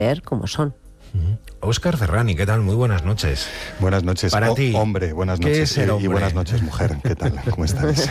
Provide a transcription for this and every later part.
ver cómo son. Óscar Ferrani, ¿qué tal? Muy buenas noches. Buenas noches. Para ti, hombre, buenas noches. ¿qué es ser hombre? Y buenas noches, mujer. ¿Qué tal? ¿Cómo estáis?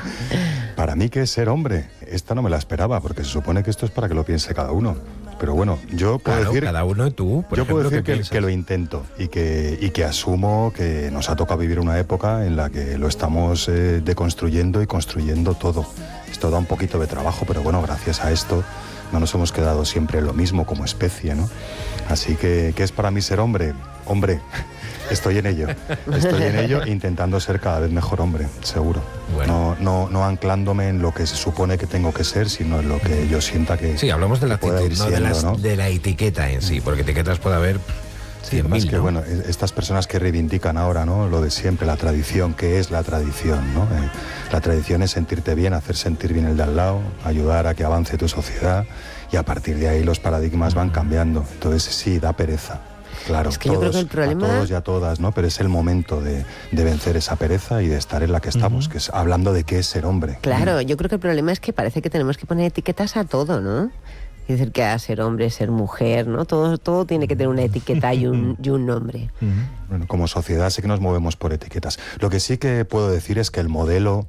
Para mí, ¿qué es ser hombre? Esta no me la esperaba, porque se supone que esto es para que lo piense cada uno. Pero bueno, yo puedo decir... cada uno, tú, por yo ejemplo, puedo decir que lo intento y que asumo que nos ha tocado vivir una época en la que lo estamos deconstruyendo y construyendo todo. Esto da un poquito de trabajo, pero bueno, gracias a esto no nos hemos quedado siempre lo mismo como especie, ¿no? Así que, ¿qué es para mí ser hombre? Hombre, estoy en ello, intentando ser cada vez mejor hombre, seguro. Bueno. No anclándome en lo que se supone que tengo que ser, sino en lo que yo sienta que... Sí, hablamos de la actitud, no de la etiqueta en sí, porque etiquetas puede haber... Sí, además que, bueno, estas personas que reivindican ahora, ¿no?, lo de siempre, la tradición, ¿qué es la tradición, no? La tradición es sentirte bien, hacer sentir bien el de al lado, ayudar a que avance tu sociedad, y a partir de ahí los paradigmas van cambiando. Entonces sí, da pereza. Claro, es que yo creo que el problema... a todos y a todas, ¿no? Pero es el momento de vencer esa pereza y de estar en la que estamos, que es hablando de qué es ser hombre. Claro, yo creo que el problema es que parece que tenemos que poner etiquetas a todo, ¿no? Es decir, que a ser hombre, ser mujer, ¿no? Todo tiene que tener una etiqueta y un nombre. Bueno, como sociedad sí que nos movemos por etiquetas. Lo que sí que puedo decir es que el modelo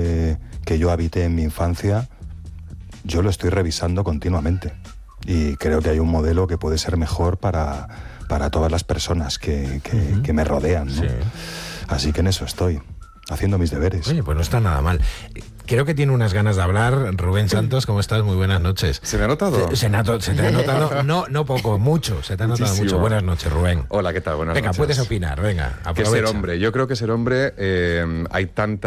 que yo habité en mi infancia, yo lo estoy revisando continuamente. Y creo que hay un modelo que puede ser mejor para todas las personas que me rodean, ¿no? Sí. Así que en eso estoy, haciendo mis deberes. Oye, pues no está nada mal. Creo que tiene unas ganas de hablar. Rubén Santos, ¿cómo estás? Muy buenas noches. ¿Se me ha notado? Se te ha notado, no poco, mucho. Se te ha notado mucho. Buenas noches, Rubén. Hola, ¿qué tal? Buenas noches. Venga, puedes opinar, venga, aprovecha. ¿Qué ser hombre? Yo creo que ser hombre hay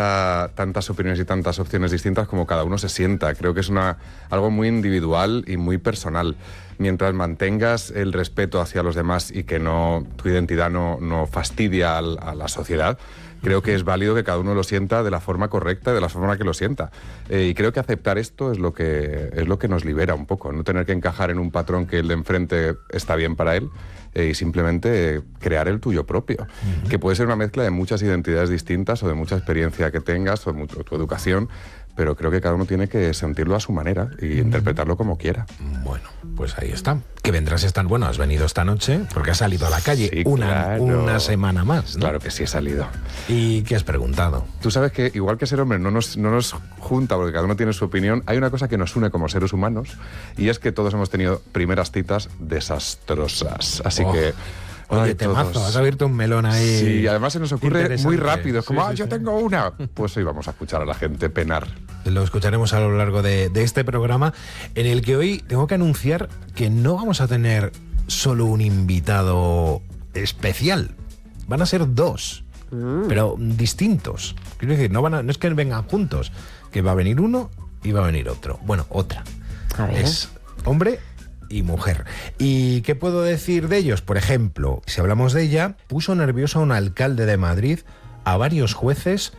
tantas opiniones y tantas opciones distintas como cada uno se sienta. Creo que es algo muy individual y muy personal. Mientras mantengas el respeto hacia los demás y que tu identidad no fastidia a la sociedad, creo que es válido que cada uno lo sienta de la forma correcta, de la forma que lo sienta. Y creo que aceptar esto es lo que nos libera un poco, no tener que encajar en un patrón que el de enfrente está bien para él, y simplemente crear el tuyo propio, que puede ser una mezcla de muchas identidades distintas o de mucha experiencia que tengas o tu educación, pero creo que cada uno tiene que sentirlo a su manera y interpretarlo como quiera. Bueno, pues ahí está. Que vendrás has venido esta noche porque has salido a la calle, sí, una semana más, ¿no? Claro que sí he salido. ¿Y qué has preguntado? Tú sabes que igual que ser hombre no nos junta porque cada uno tiene su opinión, hay una cosa que nos une como seres humanos y es que todos hemos tenido primeras citas desastrosas. Así que... Oye, temazo, has abierto un melón ahí. Sí, además se nos ocurre muy rápido. Es como, yo tengo una. Pues hoy vamos a escuchar a la gente penar. Lo escucharemos a lo largo de este programa, en el que hoy tengo que anunciar que no vamos a tener solo un invitado especial. Van a ser dos, pero distintos. Quiero decir, no es que vengan juntos, que va a venir uno y va a venir otro. Bueno, otra. A ver. Es hombre y mujer. ¿Y qué puedo decir de ellos? Por ejemplo, si hablamos de ella, puso nervioso a un alcalde de Madrid, a varios jueces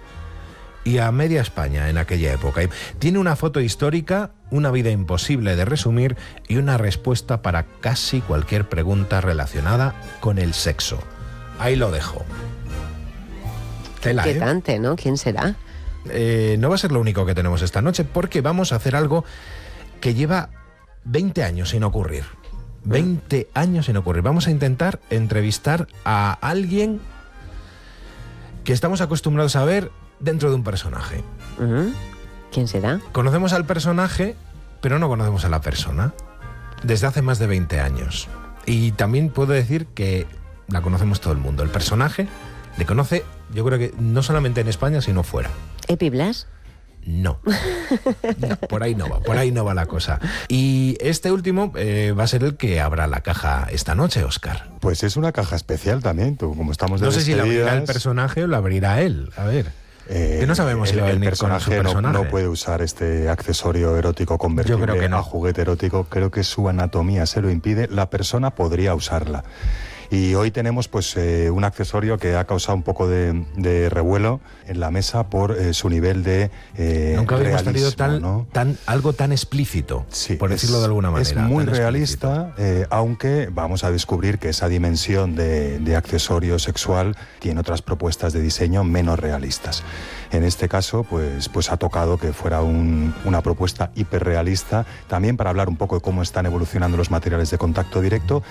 y a media España en aquella época. Tiene una foto histórica, una vida imposible de resumir y una respuesta para casi cualquier pregunta relacionada con el sexo. Ahí lo dejo. Tela, inquietante, ¿no? ¿Quién será? No va a ser lo único que tenemos esta noche, porque vamos a hacer algo que lleva 20 años sin ocurrir. 20 años sin ocurrir. Vamos a intentar entrevistar a alguien que estamos acostumbrados a ver dentro de un personaje. ¿Quién será? Conocemos al personaje, pero no conocemos a la persona. Desde hace más de 20 años. Y también puedo decir que la conocemos todo el mundo. El personaje le conoce, yo creo que no solamente en España, sino fuera. ¿Epi Blas? No, por ahí no va la cosa. Y este último va a ser el que abra la caja esta noche, Óscar. Pues es una caja especial también, tú, como estamos de despedidas. No sé si la abrirá el personaje o la abrirá él, a ver. Que no sabemos si va a venir personaje, con su personaje. No puede usar este accesorio erótico convertible a juguete erótico. Creo que su anatomía se lo impide. La persona podría usarla. Y hoy tenemos pues un accesorio que ha causado un poco de revuelo en la mesa por su nivel de nunca habíamos tenido ¿no? algo tan explícito, sí, por decirlo de alguna manera. Es muy tan realista, aunque vamos a descubrir que esa dimensión de accesorio sexual tiene otras propuestas de diseño menos realistas. En este caso, pues ha tocado que fuera una propuesta hiperrealista, también para hablar un poco de cómo están evolucionando los materiales de contacto directo